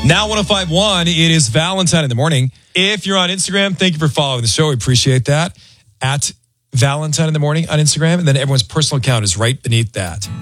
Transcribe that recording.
Now 105.1, it is Valentine in the morning. If you're on Instagram, thank you for following the show. We appreciate that. At Valentine in the morning on Instagram. And then everyone's personal account is right beneath that.